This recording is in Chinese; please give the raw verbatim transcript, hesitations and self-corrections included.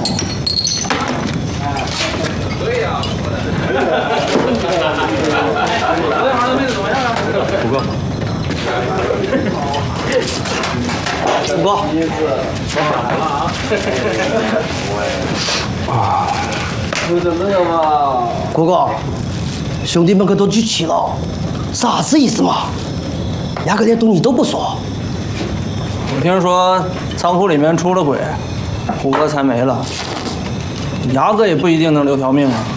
对呀，昨天晚上妹子怎么样啊？ 不够。不够。啊！ 不是那个嘛。 哥哥，兄弟们可都聚齐了，啥子意思嘛？压根连东西都不说。 我听说仓库里面出了鬼，虎哥才没了，牙哥也不一定能留条命啊。